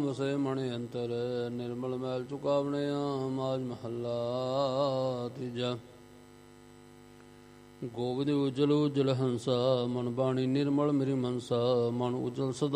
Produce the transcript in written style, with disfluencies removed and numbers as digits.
ਵਸੇ ਮਣਿ ਅੰਤਰ ਨਿਰਮਲ ਮੈਲ ਚੁਕਾਵਣਿਆ ਮਾਜ ਮਹੱਲਾ ਤੀਜਾ। ਗੋਬਿੰਦ ਉਜਲ ਉਜਲ ਹੰਸਾ ਮਨ ਬਾਣੀ ਨਿਰਮਲ ਮੇਰੀ ਮਨਸਾ ਮਨ ਉਜਲ ਸਦਾ